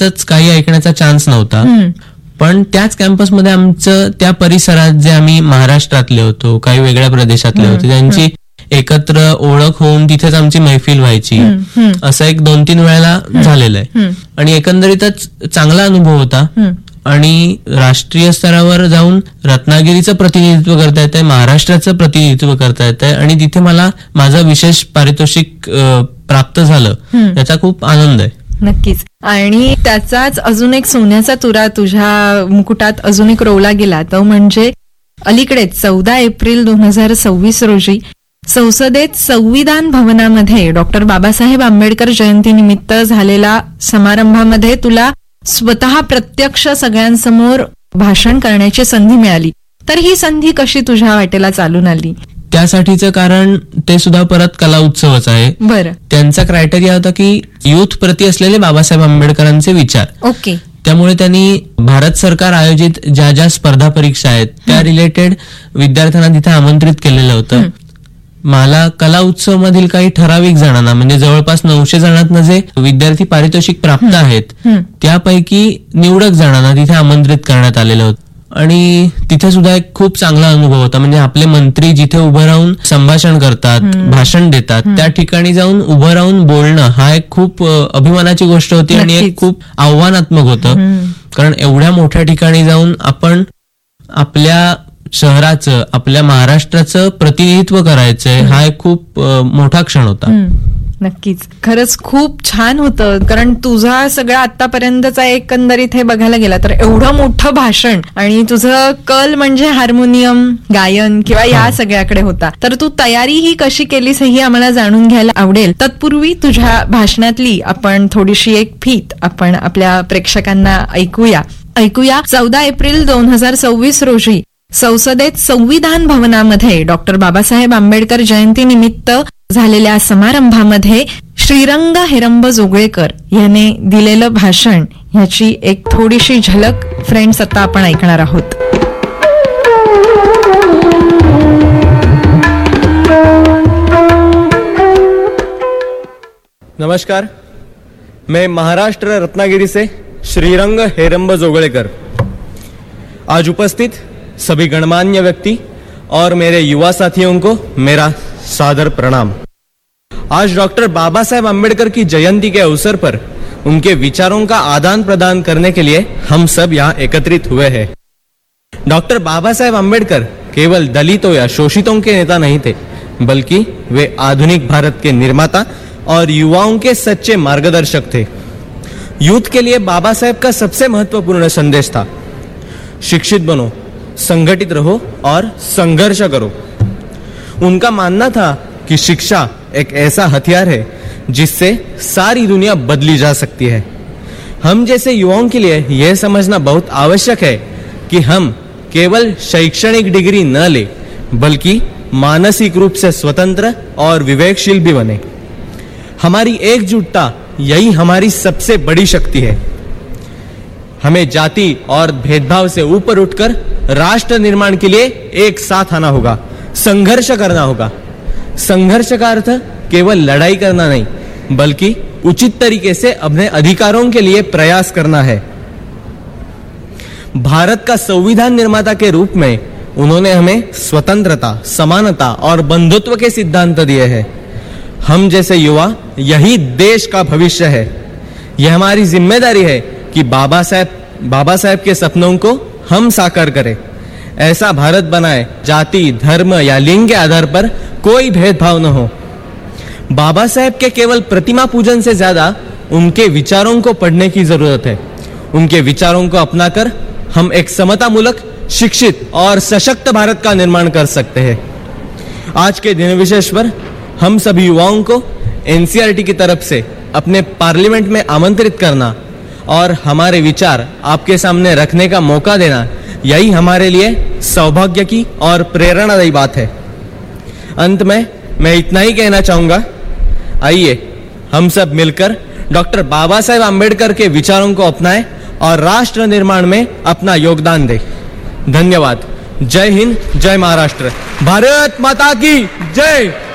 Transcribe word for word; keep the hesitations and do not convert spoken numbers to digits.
कॅम्पसच काही ऐकण्याचा चान्स नव्हता. पण त्याच कॅम्पसमध्ये आमचं त्या परिसरात जे आम्ही महाराष्ट्रातले होतो, काही वेगळ्या प्रदेशातले होते, त्यांची एकत्र ओळख होऊन तिथेच आमची मैफिल व्हायची. असं एक दोन तीन वेळेला झालेलं आहे आणि एकंदरीतच चांगला अनुभव होता. आणि राष्ट्रीय स्तरावर जाऊन रत्नागिरीचं प्रतिनिधित्व करता येतंय, महाराष्ट्राचं प्रतिनिधित्व करता येतंय आणि तिथे मला माझं विशेष पारितोषिक प्राप्त झालं, याचा खूप आनंद आहे. नक्कीच. आणि त्याचाच अजून एक सोन्याचा तुरा तुझ्या मुकुटात अजून एक रोवला गेला, तो म्हणजे अलीकडेच चौदा एप्रिल दोन हजार सव्वीस रोजी संसदेत संविधान भवनामध्ये डॉक्टर बाबासाहेब आंबेडकर जयंती निमित्त झालेल्या समारंभामध्ये तुला स्वतः प्रत्यक्ष सगळ्यांसमोर भाषण करण्याची संधी मिळाली. तर ही संधी कशी तुझ्या वाटेला चालून आली? त्यासाठीचं कारण ते सुद्धा परत कला उत्सवच आहे. बरं. त्यांचा क्रायटेरिया होता की युथ प्रती असलेले बाबासाहेब आंबेडकरांचे विचार. ओके. त्यामुळे त्यांनी भारत सरकार आयोजित ज्या ज्या स्पर्धा परीक्षा आहेत त्या रिलेटेड विद्यार्थ्यांना तिथे आमंत्रित केलेलं होतं. मला कला उत्सव मधील काही ठराविक जणांना, म्हणजे जवळपास नऊशे जणांना जे विद्यार्थी पारितोषिक प्राप्त आहेत त्यापैकी निवडक जणांना तिथे आमंत्रित करण्यात आलेलं होतं. आणि तिथे सुद्धा एक खूप चांगला अनुभव होता. म्हणजे आपले मंत्री जिथे उभं राहून संभाषण करतात, भाषण देतात, त्या ठिकाणी जाऊन उभं राहून बोलणं हा एक खूप अभिमानाची गोष्ट होती आणि एक खूप आव्हानात्मक होतं. कारण एवढ्या मोठ्या ठिकाणी जाऊन आपण आपल्या शहराचं, आपल्या महाराष्ट्राचं प्रतिनिधित्व करायचंय, हा एक खूप मोठा क्षण होता. नक्कीच. खरंच खूप छान होतं. कारण तुझा सगळा आतापर्यंतचा एकंदरीत हे बघायला गेला तर एवढं मोठं भाषण आणि तुझं कल म्हणजे हार्मोनियम, गायन किंवा या सगळ्याकडे होता. तर तू तयारी ही कशी केलीस हे आम्हाला जाणून घ्यायला आवडेल. तत्पूर्वी तुझ्या भाषणातली आपण थोडीशी एक फीत आपण आपल्या प्रेक्षकांना ऐकूया ऐकूया चौदा एप्रिल दोन हजार सव्वीस रोजी संसदेत संविधान भवनामध्ये डॉक्टर बाबासाहेब आंबेडकर जयंती निमित्त झालेल्या समारंभामध्ये श्रीरंग हेरंब जोगळेकर याने दिलेलं भाषण ह्याची एक थोडीशी झलक फ्रेंड्स आता आपण ऐकणार आहोत. नमस्कार, मैं महाराष्ट्र रत्नागिरी से श्रीरंग हेरंब जोगळेकर आज उपस्थित सभी गणमान्य व्यक्ति और मेरे युवा साथियों को मेरा सादर प्रणाम. आज डॉक्टर बाबा साहेब आम्बेडकर की जयंती के अवसर पर उनके विचारों का आदान प्रदान करने के लिए हम सब यहाँ एकत्रित हुए हैं. डॉक्टर बाबा साहेब आम्बेडकर केवल दलितों या शोषितों के नेता नहीं थे, बल्कि वे आधुनिक भारत के निर्माता और युवाओं के सच्चे मार्गदर्शक थे. यूथ के लिए बाबा साहेब का सबसे महत्वपूर्ण संदेश था, शिक्षित बनो, संगठित रहो और संघर्ष करो. उनका मानना था कि शिक्षा एक ऐसा हथियार है जिससे सारी दुनिया बदली जा सकती है. हम जैसे युवाओं के लिए यह समझना बहुत आवश्यक है कि हम केवल शैक्षणिक डिग्री न ले, बल्कि मानसिक रूप से स्वतंत्र और विवेकशील भी बने. हमारी एकजुटता यही हमारी सबसे बड़ी शक्ति है. हमें जाति और भेदभाव से ऊपर उठकर राष्ट्र निर्माण के लिए एक साथ आना होगा, संघर्ष करना होगा. संघर्ष का अर्थ केवल लड़ाई करना नहीं, बल्कि उचित तरीके से अपने अधिकारों के लिए प्रयास करना है. भारत का संविधान निर्माता के रूप में उन्होंने हमें स्वतंत्रता, समानता और बंधुत्व के सिद्धांत दिए हैं. हम जैसे युवा यही देश का भविष्य है. यह हमारी जिम्मेदारी है कि बाबा साहेब बाबा साहेब के सपनों को हम साकार करें. ऐसा भारत बनाए जाति, धर्म या लिंग के आधार पर कोई भेदभाव न हो. बाबा साहेब के केवल प्रतिमा पूजन से ज्यादा उनके विचारों को पढ़ने की जरूरत है. उनके विचारों को अपनाकर हम एक समतामूलक, शिक्षित और सशक्त भारत का निर्माण कर सकते हैं. आज के दिन विशेष पर हम सभी युवाओं को एनसीईआरटी की तरफ से अपने पार्लियामेंट में आमंत्रित करना और हमारे विचार आपके सामने रखने का मौका देना, यही हमारे लिए सौभाग्य की और प्रेरणादायी बात है. अंत में मैं इतना ही कहना चाहूंगा, आइए हम सब मिलकर डॉक्टर बाबा साहेब आम्बेडकर के विचारों को अपनाएं और राष्ट्र निर्माण में अपना योगदान दें. धन्यवाद. जय हिंद, जय महाराष्ट्र. भारत माता की जय.